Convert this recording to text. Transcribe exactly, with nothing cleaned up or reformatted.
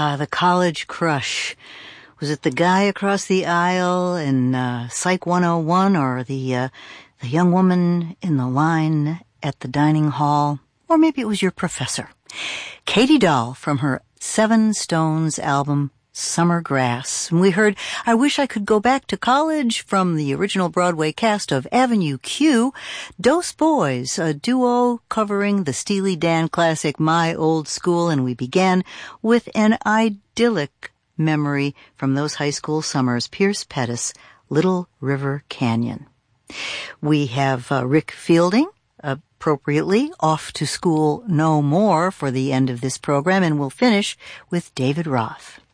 Ah, the college crush. Was it the guy across the aisle in uh, Psych one oh one or the uh, the young woman in the line at the dining hall? Or maybe it was your professor. Katie Dahl from her Seven Stones album, Summer Grass. And we heard I Wish I Could Go Back to College from the original Broadway cast of Avenue Q. Dos Boys, a duo covering the Steely Dan classic My Old School. And we began with an idyllic memory from those high school summers, Pierce Pettis, Little River Canyon. We have uh, Rick Fielding, appropriately, off to school no more for the end of this program, and we'll finish with David Roth.